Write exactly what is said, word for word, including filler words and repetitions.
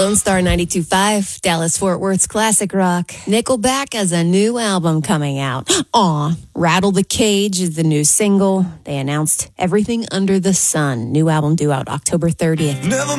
Lone Star ninety-two point five, Dallas-Fort Worth's classic rock. Nickelback has a new album coming out. Aw, Rattle the Cage is the new single. They announced Everything Under the Sun. New album due out October thirtieth. Never